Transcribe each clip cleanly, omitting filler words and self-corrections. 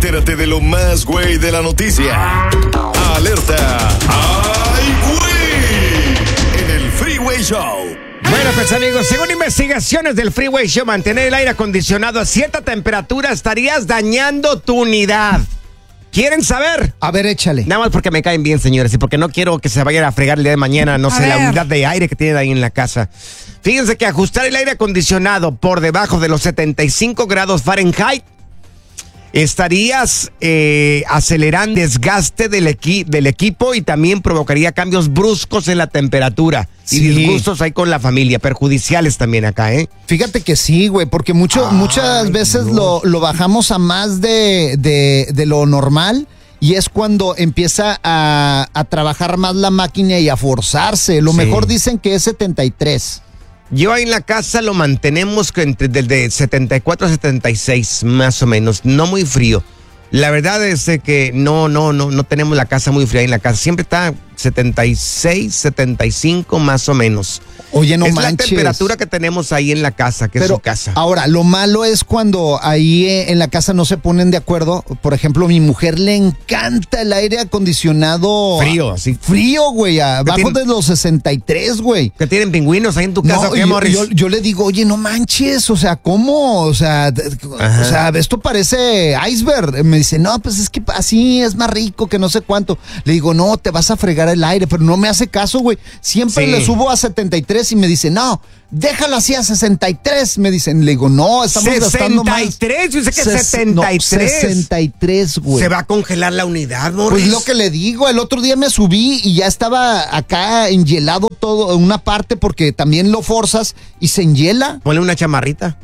Entérate de lo más güey de la noticia. Alerta. ¡Ay, güey! En el Freeway Show. Bueno, pues amigos, según investigaciones del Freeway Show, mantener el aire acondicionado a cierta temperatura estarías dañando tu unidad. ¿Quieren saber? A ver, échale. Nada más porque me caen bien, señores, y porque no quiero que se vayan a fregar el día de mañana, no sé, la unidad de aire que tienen ahí en la casa. Fíjense que ajustar el aire acondicionado por debajo de los 75 grados Fahrenheit estarías acelerando el desgaste del equipo y también provocaría cambios bruscos en la temperatura. Sí. Y disgustos ahí con la familia, perjudiciales también acá, ¿eh? Fíjate que sí, güey, porque muchas veces lo bajamos a más de lo normal y es cuando empieza a trabajar más la máquina y a forzarse. Lo mejor dicen que es 73. Yo ahí en la casa lo mantenemos desde 74 a 76, más o menos, no muy frío. La verdad es que no tenemos la casa muy fría en la casa. Siempre está 76, 75 más o menos. Oye, no es manches. Es la temperatura que tenemos ahí en la casa, que es su casa. Ahora, lo malo es cuando ahí en la casa no se ponen de acuerdo. Por ejemplo, mi mujer le encanta el aire acondicionado. Frío, así. Frío, güey, abajo de los 63, güey. ¿Que tienen pingüinos ahí en tu casa? No, yo le digo, oye, no manches, o sea, ¿cómo? O sea, esto parece iceberg. Me dice, no, pues es que así es más rico, que no sé cuánto. Le digo, no, te vas a fregar el aire, pero no me hace caso, güey. Siempre le subo a 73 y me dice, no, déjalo así a 63, me dicen. Le digo, no, estamos gastando más. 63, yo sé que 73. No, 63, güey. Se va a congelar la unidad, Morris. Pues lo que le digo, el otro día me subí y ya estaba acá enhielado todo, una parte, porque también lo forzas y se enhiela. Ponle una chamarrita.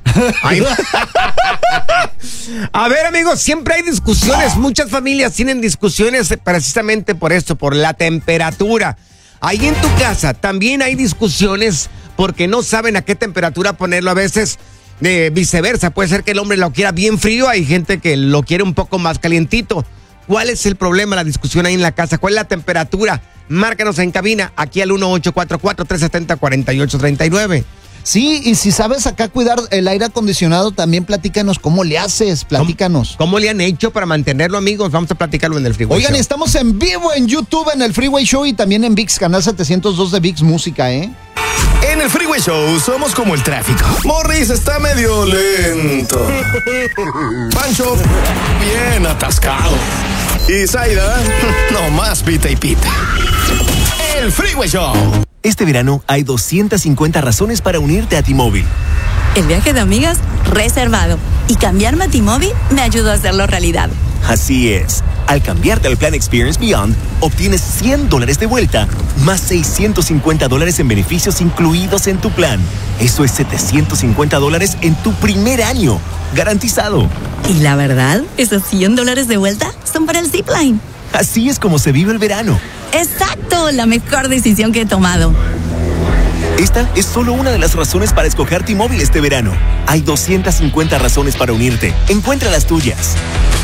A ver, amigos, siempre hay discusiones. Muchas familias tienen discusiones precisamente por esto, por la temperatura. Ahí en tu casa también hay discusiones porque no saben a qué temperatura ponerlo. A veces viceversa, puede ser que el hombre lo quiera bien frío, hay gente que lo quiere un poco más calientito. ¿Cuál es el problema, la discusión ahí en la casa? ¿Cuál es la temperatura? Márcanos en cabina, aquí al 1-844-370-4839. Sí, y si sabes acá cuidar el aire acondicionado, también platícanos cómo le haces, platícanos. ¿Cómo le han hecho para mantenerlo, amigos? Vamos a platicarlo en el Freeway Show. Oigan, estamos en vivo en YouTube, en el Freeway Show y también en VIX, canal 702 de VIX Música, ¿eh? En el Freeway Show somos como el tráfico. Morris está medio lento. Pancho, bien atascado. Y Zaida, nomás pita y pita. El Freeway Show. Este verano hay 250 razones para unirte a T-Mobile. El viaje de amigas, reservado. Y cambiarme a T-Mobile me ayudó a hacerlo realidad. Así es. Al cambiarte al plan Experience Beyond, obtienes $100 de vuelta, más $650 en beneficios incluidos en tu plan. Eso es $750 en tu primer año. Garantizado. Y la verdad, esos $100 de vuelta son para el Zipline. Así es como se vive el verano. ¡Exacto! La mejor decisión que he tomado. Esta es solo una de las razones para escoger T-Mobile este verano. Hay 250 razones para unirte. Encuentra las tuyas.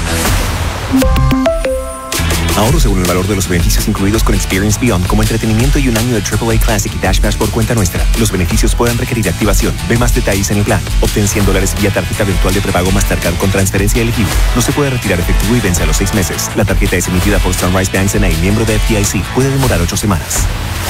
Ahorro según el valor de los beneficios incluidos con Experience Beyond, como entretenimiento y un año de AAA Classic y Dash Pass por cuenta nuestra. Los beneficios pueden requerir activación. Ve más detalles en el plan. Obtén $100 vía tarjeta virtual de prepago Mastercard con transferencia elegible. No se puede retirar efectivo y vence a los 6 meses. La tarjeta es emitida por Sunrise Banks N.A., miembro de FDIC. Puede demorar 8 semanas.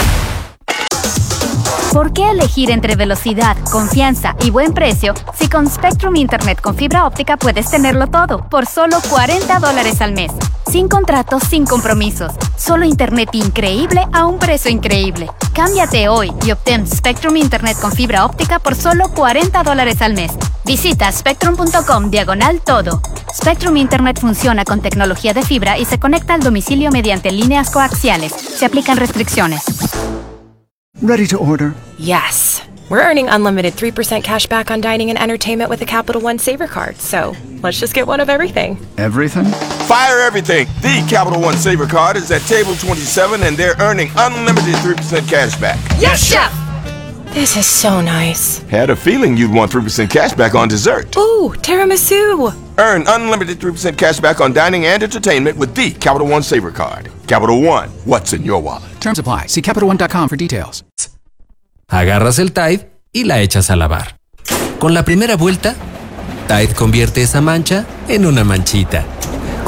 ¿Por qué elegir entre velocidad, confianza y buen precio si con Spectrum Internet con fibra óptica puedes tenerlo todo por solo $40 al mes? Sin contratos, sin compromisos. Solo internet increíble a un precio increíble. Cámbiate hoy y obtén Spectrum Internet con fibra óptica por solo $40 al mes. Visita spectrum.com/todo. Spectrum Internet funciona con tecnología de fibra y se conecta al domicilio mediante líneas coaxiales. Se aplican restricciones. Ready to order? Yes. We're earning unlimited 3% cash back on dining and entertainment with the Capital One Saver Card, so let's just get one of everything. Everything? Fire everything! The Capital One Saver Card is at table 27 and they're earning unlimited 3% cash back. Yes, Chef! This is so nice. Had a feeling you'd want 3% cash back on dessert. Ooh, tiramisu! Earn unlimited 3% cash back on dining and entertainment with the Capital One Saver Card. Capital One, what's in your wallet? Terms apply. See CapitalOne.com for details. Agarras el Tide y la echas a lavar. Con la primera vuelta, Tide convierte esa mancha en una manchita.